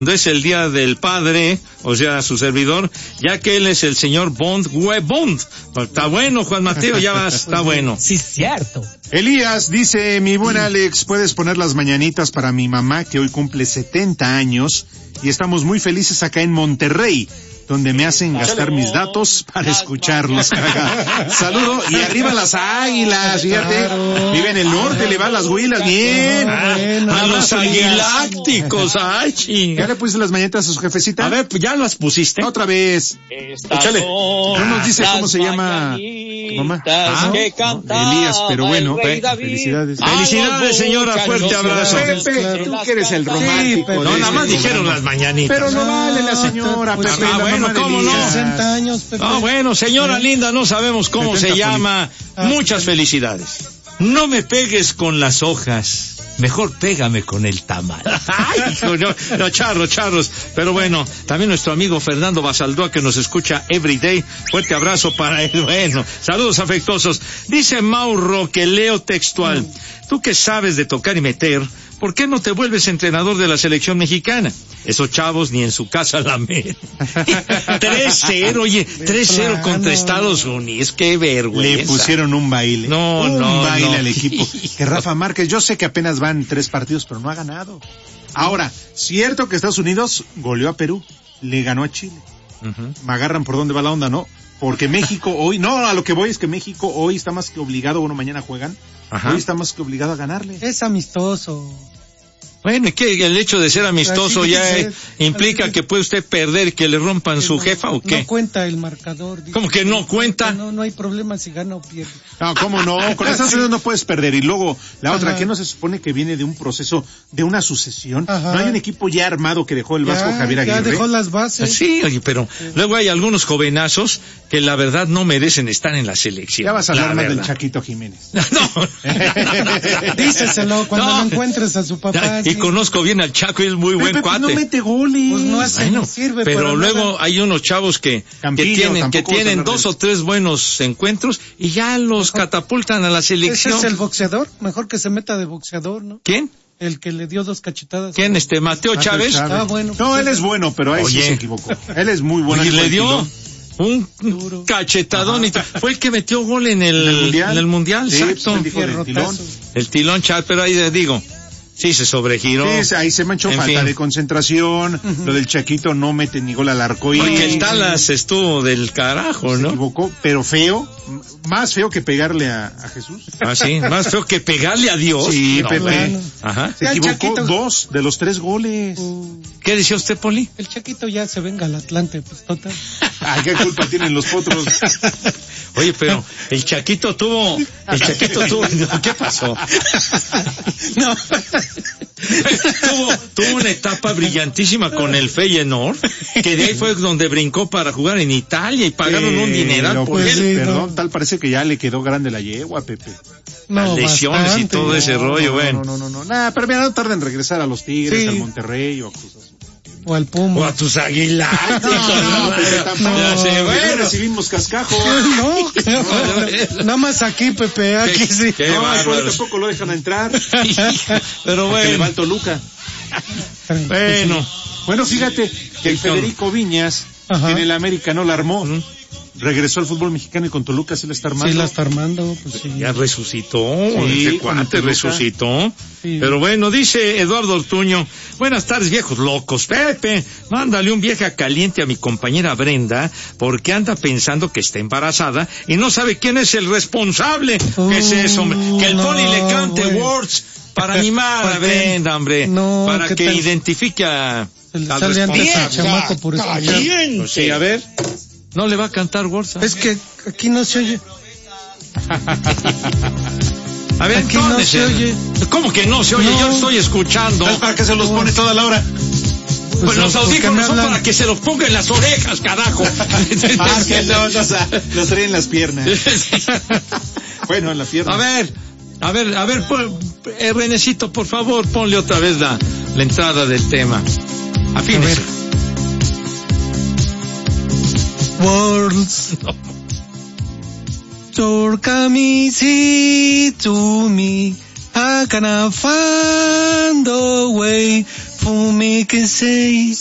es el Día del Padre, o sea, su servidor, ya que él es el señor Bond. Está bueno, Juan Mateo, está bueno. Sí, cierto. Elías dice, mi buen Alex, ¿puedes poner las mañanitas para mi mamá que hoy cumple 70 años y estamos muy felices acá en Monterrey, donde me hacen gastar mis datos para escucharlos? Saludo, y arriba las Águilas, fíjate, vive en el norte, le van las Huilas, bien. A los aguilácticos, ay, ¿Ya le pusiste las mañanitas a su jefecita? A ver, pues ya las pusiste. Otra vez. Échale. No nos dice cómo se llama mamá. Elías, pero bueno, felicidades. Felicidades, señora, fuerte abrazo. Pepe, tú que eres el romántico. No, nada más dijeron las mañanitas. Pero no vale la señora, Pepe. Bueno, ¿cómo no? 60 años, Pepe. Bueno, señora linda, no sabemos cómo se llama. Muchas felicidades. No me pegues con las hojas, mejor pégame con el tamal. Ay, hijo, no, charros. Pero bueno, también nuestro amigo Fernando Basaldúa, que nos escucha every day. Fuerte abrazo para él. Bueno, saludos afectuosos. Dice Mauro, que leo textual. Tú que sabes de tocar y meter, ¿por qué no te vuelves entrenador de la selección mexicana? Esos chavos ni en su casa la meten. 3-0, oye, 3-0 contra Estados Unidos, qué vergüenza. Le pusieron un baile. Un baile al equipo. Que Rafa Márquez, yo sé que apenas van 3 partidos, pero no ha ganado. Ahora, cierto que Estados Unidos goleó a Perú, le ganó a Chile. Me agarran por dónde va la onda, ¿no? Porque México hoy, a lo que voy es que México hoy está más que obligado, bueno, mañana juegan, hoy está más que obligado a ganarle. Es amistoso. Bueno, ¿y qué? ¿El hecho de ser amistoso ya implica que puede usted perder, que le rompan su jefa o qué? No cuenta el marcador. ¿Cómo que no cuenta? No hay problema si gana o pierde. No, ¿cómo no? Con Estados Unidos no puedes perder. Y luego, la otra, ¿qué no se supone que viene de un proceso, de una sucesión? ¿No hay un equipo ya armado que dejó el Vasco Javier Aguirre? Ya dejó las bases. Sí, oye, pero luego hay algunos jovenazos que la verdad no merecen estar en la selección. Ya vas a hablar más del Chaquito Jiménez. No. Díceselo cuando lo encuentres a su papá. Y conozco bien al Chaco, y es muy buen cuate. No mete goles. Pues no hace, no sirve. Pero luego hay unos chavos que tienen 2 o 3 buenos encuentros y ya los catapultan a la selección. Ese es el boxeador, mejor que se meta de boxeador, ¿no? ¿Quién? El que le dio 2 cachetadas. ¿Quién? Mateo Chávez. Bueno. No, él es bueno, pero ahí sí se equivocó. Él es muy bueno. Y le dio un cachetadón. Fue el que metió gol en el mundial. Sí, exacto. El tilón, Chávez, pero ahí digo. Sí, se sobregiró. Sí, ahí se manchó, falta de concentración. Lo del Chaquito no mete ni gol al arco. Porque el Talas estuvo del carajo, ¿no? Se equivocó, pero feo. Más feo que pegarle a Jesús. Ah, sí, más feo que pegarle a Dios. Sí, Pepe. Bueno. Ajá. Se equivocó 2 de los 3 goles. ¿Qué decía usted, Poli? El Chaquito ya se venga al Atlante, pues total. Ay, qué culpa tienen los potros. Oye, pero el Chaquito tuvo, ¿qué pasó? No. tuvo una etapa brillantísima con el Feyenoord, que de ahí fue donde brincó para jugar en Italia y pagaron un dineral por él. Sí, perdón, tal parece que ya le quedó grande la yegua, Pepe. Las lesiones bastante, y todo ese rollo, bueno. No. Nada, pero mira, no tarda en regresar a los Tigres, al Monterrey o a Cruz Azul. O al Puma. O a tus Águilas. Bueno, recibimos cascajo. Nada más aquí, Pepe, aquí sí. No, tampoco lo dejan entrar. Pero bueno. Que le va al Toluca. Bueno, fíjate que el Federico Viñas, que en el América no la armó. Regresó al fútbol mexicano y con Toluca sí la está armando. Sí la está armando, pues sí. Ya resucitó, ese cuate resucitó. Sí. Pero bueno, dice Eduardo Ortuño, buenas tardes, viejos locos. Pepe, mándale un viaje caliente a mi compañera Brenda, porque anda pensando que está embarazada y no sabe quién es el responsable. ¿Qué es eso, hombre? Que el Poli le cante Words para animar a Brenda, hombre. No, para que identifique al responsable. Pues sí, a ver. No le va a cantar Words. Es que aquí no se oye. A ver, aquí no se oye. ¿Cómo que no se oye? Yo estoy escuchando. ¿Es para que se los pone toda la hora? Pues los audífonos son para que se los ponga en las orejas, carajo. Que los trae en las piernas. Bueno, en la pierna. A ver, Renecito, por favor, ponle otra vez la entrada del tema. Afínese. Words. Your coming to me, I gonna find a way perfume que se